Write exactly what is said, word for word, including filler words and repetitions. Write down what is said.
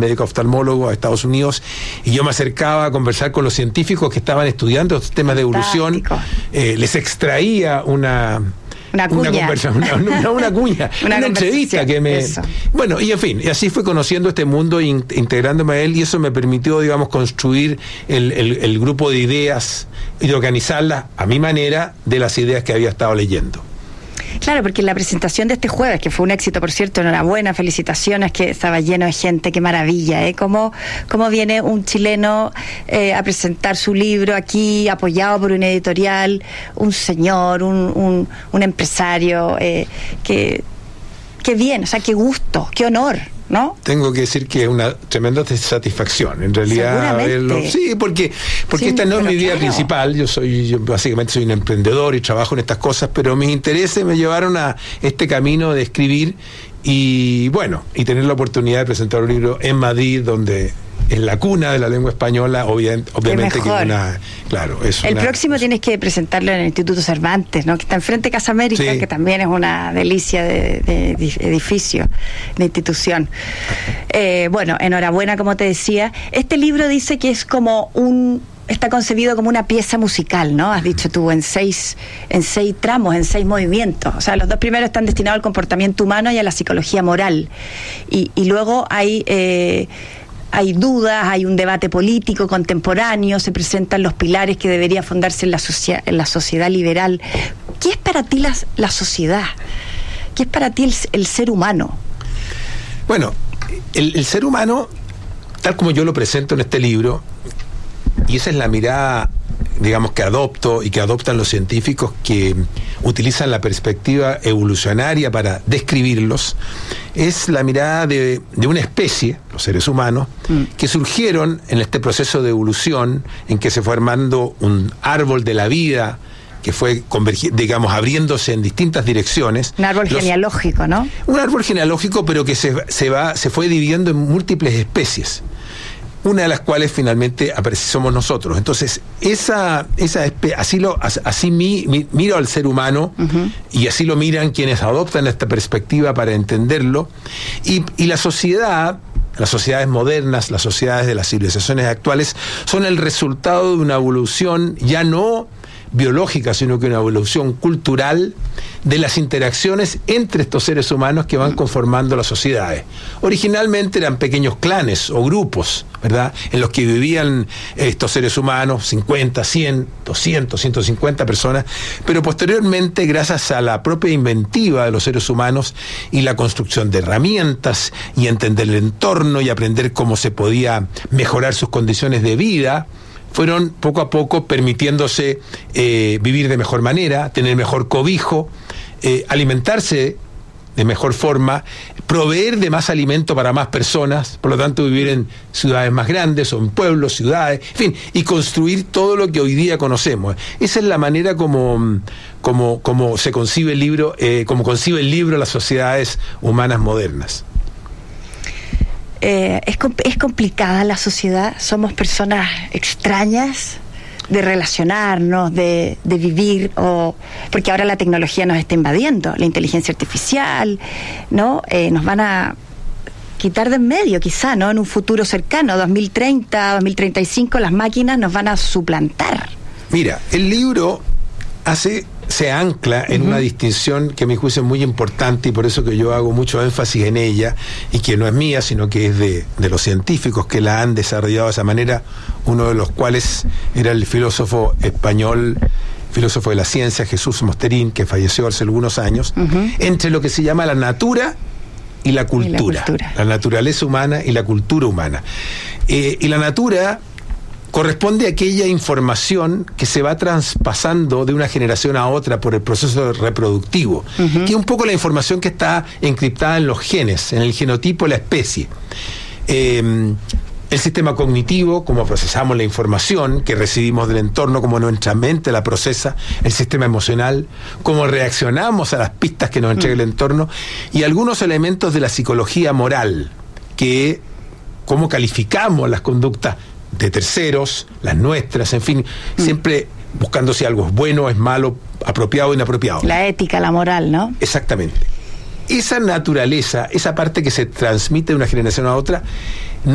médico oftalmólogo a Estados Unidos, y yo me acercaba a conversar con los científicos que estaban estudiando estos temas de evolución, eh, les extraía una... Una cuña. Una conversación, una, una, una cuña, una, una entrevista que me... Eso. Bueno, y en fin, y así fue conociendo este mundo, in, integrándome a él, y eso me permitió, digamos, construir el, el, el grupo de ideas y organizarlas a mi manera de las ideas que había estado leyendo. Claro, porque la presentación de este jueves, que fue un éxito, por cierto, enhorabuena, felicitaciones, que estaba lleno de gente, qué maravilla, ¿eh? Cómo, cómo viene un chileno eh, a presentar su libro aquí, apoyado por una editorial, un señor, un, un, un empresario, eh, que, qué bien, o sea, qué gusto, qué honor, ¿no? Tengo que decir que es una tremenda satisfacción, en realidad, verlo. Sí, porque, porque sí, esta no es mi vida claro. principal. Yo soy, yo básicamente soy un emprendedor y trabajo en estas cosas, pero mis intereses me llevaron a este camino de escribir y, bueno, y tener la oportunidad de presentar un libro en Madrid, donde es la cuna de la lengua española, obviamente, obviamente que una, claro, es el una, próximo es, tienes que presentarlo en el Instituto Cervantes, ¿no? Que está enfrente de Casa América, sí. que también es una delicia de, de, de edificio, de institución. Eh, bueno, enhorabuena, como te decía. Este libro dice que es como un está concebido como una pieza musical, ¿no? Has dicho tú, en seis, en seis tramos, en seis movimientos. O sea, los dos primeros están destinados al comportamiento humano y a la psicología moral. Y, y luego hay eh, hay dudas, hay un debate político contemporáneo, se presentan los pilares que debería fundarse en la, socia- en la sociedad liberal. ¿Qué es para ti la, la sociedad? ¿Qué es para ti el, el ser humano? Bueno, el, el ser humano, tal como yo lo presento en este libro, y esa es la mirada, digamos, que adopto y que adoptan los científicos que utilizan la perspectiva evolucionaria para describirlos, es la mirada de, de una especie, los seres humanos, mm. que surgieron en este proceso de evolución en que se fue armando un árbol de la vida que fue, convergi- digamos, abriéndose en distintas direcciones. Un árbol los, genealógico, ¿no? Un árbol genealógico, pero que se, se, va, se fue dividiendo en múltiples especies, una de las cuales finalmente somos nosotros. Entonces, esa, esa así lo, así mi, mi, miro al ser humano, uh-huh. y así lo miran quienes adoptan esta perspectiva para entenderlo, y, y la sociedad, las sociedades modernas, las sociedades de las civilizaciones actuales, son el resultado de una evolución ya no biológica, sino que una evolución cultural de las interacciones entre estos seres humanos que van conformando las sociedades. Originalmente eran pequeños clanes o grupos, ¿verdad?, en los que vivían estos seres humanos, cincuenta, cien, doscientos, ciento cincuenta personas, pero posteriormente, gracias a la propia inventiva de los seres humanos y la construcción de herramientas y entender el entorno y aprender cómo se podía mejorar sus condiciones de vida, fueron poco a poco permitiéndose eh, vivir de mejor manera, tener mejor cobijo, eh, alimentarse de mejor forma, proveer de más alimento para más personas, por lo tanto vivir en ciudades más grandes o en pueblos, ciudades, en fin, y construir todo lo que hoy día conocemos. Esa es la manera como, como, como se concibe el libro, eh, como concibe el libro las sociedades humanas modernas. Eh, es, es complicada la sociedad, somos personas extrañas de relacionarnos, de, de vivir, o porque ahora la tecnología nos está invadiendo, la inteligencia artificial, ¿no? Eh, nos van a quitar de en medio, quizá, ¿no? En un futuro cercano, dos mil treinta, dos mil treinta y cinco, las máquinas nos van a suplantar. Mira, el libro hace... se ancla en uh-huh. una distinción que a mi juicio es muy importante, y por eso que yo hago mucho énfasis en ella, y que no es mía, sino que es de, de los científicos que la han desarrollado de esa manera, uno de los cuales era el filósofo español, filósofo de la ciencia, Jesús Mosterín, que falleció hace algunos años, uh-huh. entre lo que se llama la natura y la cultura, y la, cultura. la naturaleza humana y la cultura humana. Eh, y la natura corresponde a aquella información que se va traspasando de una generación a otra por el proceso reproductivo, uh-huh. que es un poco la información que está encriptada en los genes, en el genotipo de la especie. Eh, el sistema cognitivo, cómo procesamos la información que recibimos del entorno, cómo nuestra mente la procesa, el sistema emocional, cómo reaccionamos a las pistas que nos entrega uh-huh. el entorno, y algunos elementos de la psicología moral, que cómo calificamos las conductas de terceros, las nuestras, en fin, mm. siempre buscando si algo es bueno, es malo, apropiado o inapropiado. La ética, la moral, ¿no? Exactamente. Esa naturaleza, esa parte que se transmite de una generación a otra,